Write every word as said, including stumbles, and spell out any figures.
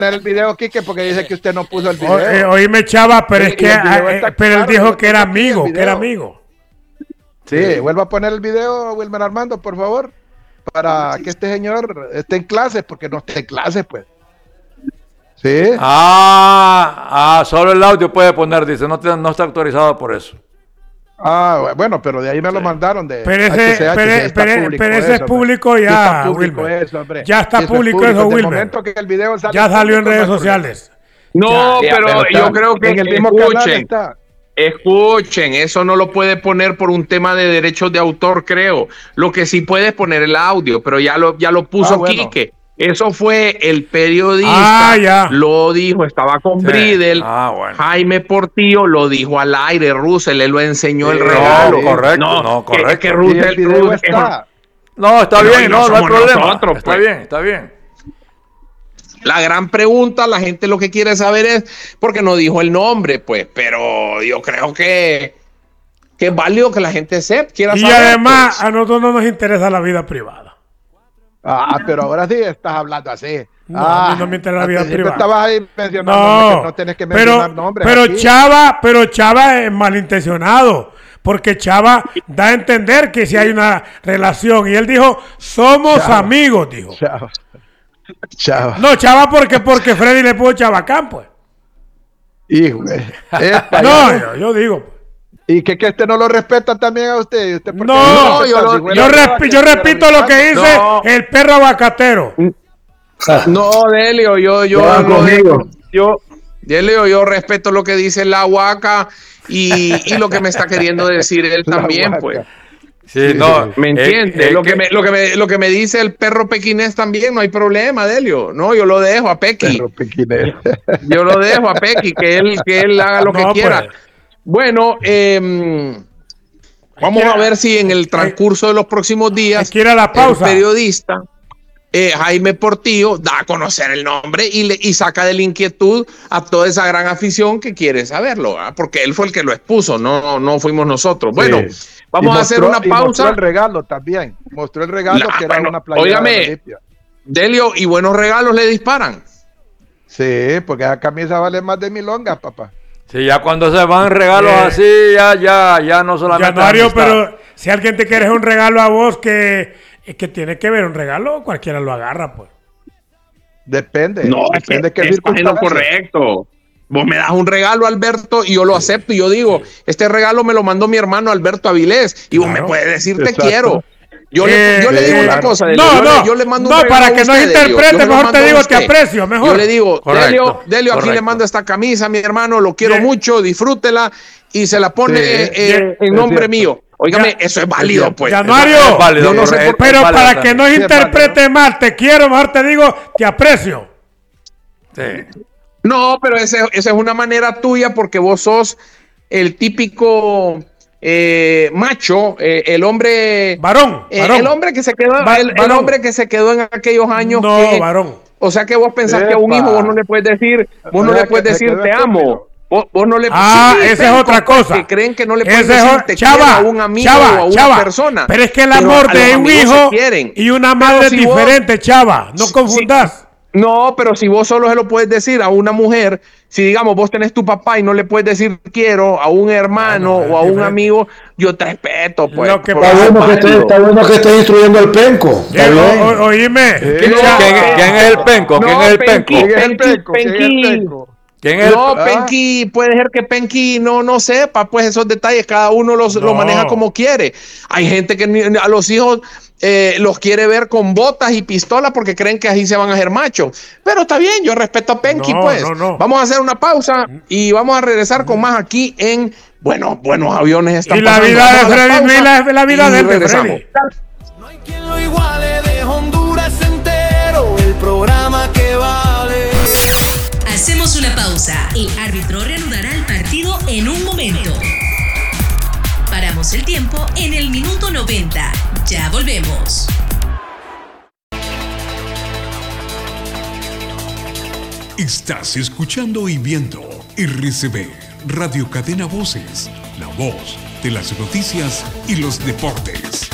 el video, Quique, porque dice que usted no puso el video. O, eh, oíme, Chava, pero es que eh, pero él dijo que era amigo, que era amigo. Sí, sí, vuelva a poner el video, Wilmer Armando, por favor, para que este señor esté en clase, porque no esté en clase, pues. Sí. Ah, ah, solo el audio puede poner, dice, no, te, no está autorizado por eso. Ah, bueno, pero de ahí me sí. lo mandaron de pero ese, H C H, pero, si pero, pero ese es público ya, está público eso, ya está público eso, Wilmer. Que el video sale ya salió en redes sociales. No, ya, pero, pero está, yo creo que en el mismo escuchen, canal está. Escuchen, eso no lo puede poner por un tema de derechos de autor, creo. Lo que sí puede es poner el audio, pero ya lo, ya lo puso ah, bueno. Quique. Eso fue el periodista, ah, ya. lo dijo, estaba con sí. Bridel, ah, bueno. Jaime Portillo lo dijo al aire, Russell, él lo enseñó sí, el regalo. No, correcto, no, no correcto. Que, que Russell, el Russell está. No, está pero bien, no, no hay problema. Nosotros, está pues. bien, está bien. La gran pregunta, la gente lo que quiere saber es, porque no dijo el nombre, pues, pero yo creo que, que es válido que la gente sepa, quiera y saber. Y además, pues. a nosotros no nos interesa la vida privada. Ah, pero ahora sí estás hablando así. No, ah, a mí no me interesa la vida privada. Estabas ahí mencionando no, que no tienes que mencionar pero, nombres. Pero aquí. Chava, pero Chava es malintencionado, porque Chava da a entender que si hay una relación y él dijo somos Chava. amigos, dijo. Chava. Chava. No, Chava porque porque Freddy le puso Chabacán, pues. Hijo, no, yo, yo digo. Y que, que este no lo respeta también a usted. ¿Usted no, no yo, lo, si yo, resp yo repito lo que dice no. el perro aguacatero. No, Delio, yo, yo, no, yo, yo, Delio, yo respeto lo que dice la Huaca y, y lo que me está queriendo decir él también, pues. Sí, no, ¿me entiendes? Eh, eh, lo, que me, lo, que me, lo que me dice el perro pequinés también, no hay problema, Delio. No, yo lo dejo a Pequi. Perro pequinés. Yo lo dejo a Pequi, que él, que él haga lo no, que quiera. Pues. Bueno, eh, vamos a ver si en el transcurso de los próximos días quiera la pausa. El periodista eh, Jaime Portillo da a conocer el nombre y, le, y saca de la inquietud a toda esa gran afición que quiere saberlo, ¿eh? Porque él fue el que lo expuso, no, no fuimos nosotros. Bueno, sí. vamos mostró, a hacer una pausa. Mostró el regalo también, mostró el regalo la, que era bueno, una playera. Óigame, Delio, y buenos regalos le disparan. Sí, porque esa camisa vale más de milongas, papá. Sí, ya cuando se van regalos eh, así, ya, ya, ya no solamente. Ya, Mario, pero si alguien te quiere un regalo a vos que, que tiene que ver un regalo, cualquiera lo agarra, pues. Depende. No, depende es que es lo correcto. Vos me das un regalo, Alberto, y yo lo acepto. Y yo digo, este regalo me lo mandó mi hermano Alberto Avilés. Y vos claro. me puedes decir, te Exacto. quiero. Yo, eh, le, yo le digo eh, una cosa. No, yo, no, yo le mando no, un para que no interprete, mejor te digo, te aprecio, mejor. Yo le digo, correcto, Delio, Delio aquí correcto. le mando esta camisa a mi hermano, lo quiero yeah. mucho, disfrútela, y se la pone sí, eh, yeah, en nombre mío. Óigame, ya, eso es válido, es pues. Ya, Mario, es válido, yo no sé por, pero para válido, que no sí, interprete mal, te quiero, mejor te digo, te aprecio. Sí. No, pero ese, esa es una manera tuya porque vos sos el típico... Eh, macho, eh, el hombre varón, eh, varón, el hombre que se quedó, Va, el, el hombre que se quedó en aquellos años. No, que, varón. O sea que vos pensás Epa. que a un hijo vos no le puedes decir, vos no le puedes decir te amo. Vos, vos no le Ah, sí, esa es otra cosa. Que creen que no le pueden ese decir te chava, quiero a un amigo chava, o a una chava, persona. Pero es que el amor pero de un hijo y una madre si es diferente, vos, chava. No confundás. Si, no, pero si vos solo se lo puedes decir a una mujer, si digamos vos tenés tu papá y no le puedes decir quiero a un hermano ah, no, o a un diferente. amigo, yo te respeto, pues. Lo que está, bueno que estés, está bueno que estés instruyendo el penco. ¿Qué, o, o, oíme. ¿Quién, ¿quién, ¿Quién es el penco? ¿Quién no, es el penco? penco? ¿Quién es el penco? ¿Quién es el penco? ¿Quién es no, el... Penqui, ah. puede ser que Penqui no, no sepa, pues esos detalles, cada uno los no. lo maneja como quiere. Hay gente que a los hijos eh, los quiere ver con botas y pistolas porque creen que así se van a hacer machos. Pero está bien, yo respeto a Penqui, no, pues. No, no. Vamos a hacer una pausa y vamos a regresar con más aquí en, bueno, buenos aviones están y la pasando. vida de Freddy, y la, la vida de Freddy. No hay quien lo iguale de Honduras entero, el programa que vale. Hacemos una pausa. El árbitro reanudará el partido en un momento. Paramos el tiempo en el minuto noventa. Ya volvemos. Estás escuchando y viendo R C B, Radio Cadena Voces, la voz de las noticias y los deportes.